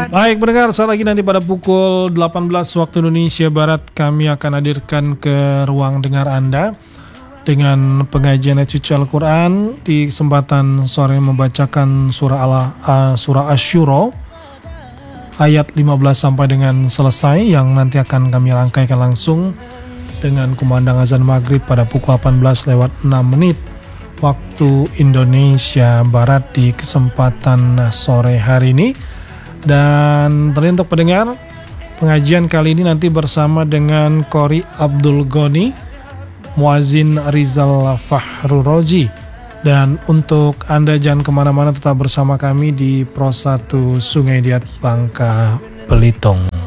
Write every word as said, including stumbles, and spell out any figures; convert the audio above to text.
Baik pendengar, saat lagi nanti pada pukul delapan belas waktu Indonesia Barat kami akan hadirkan ke ruang dengar Anda dengan pengajian ayat suci Al-Quran di kesempatan sore membacakan surah Allah, uh, surah Asy-Syura ayat lima belas sampai dengan selesai yang nanti akan kami rangkaikan langsung dengan kumandang azan maghrib pada pukul delapan belas lewat enam menit waktu Indonesia Barat di kesempatan sore hari ini. Dan terima untuk pendengar, pengajian kali ini nanti bersama dengan Qori Abdul Ghani, Muazin Rizal Fahrul Roji. Dan untuk Anda jangan kemana-mana, tetap bersama kami di Pro satu Sungai Liat Bangka Belitung.